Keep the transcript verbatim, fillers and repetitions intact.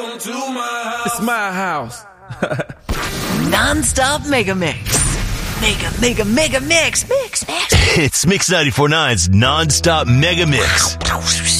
Welcome to my house. It's my house. Non-stop mega mix. Mega, mega, mega mix. Mix, mix. It's Mix ninety-four point nine's non-stop mega mix.